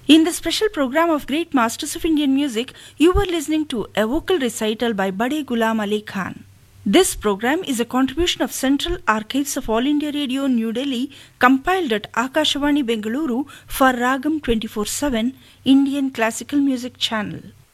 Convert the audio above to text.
In the special program of Great Masters of Indian Music, you were listening to a vocal recital by Bade Ghulam Ali Khan. This program is a contribution of Central Archives of All India Radio, New Delhi, compiled at Akashvani Bengaluru for Ragam 24/7 Indian Classical Music Channel.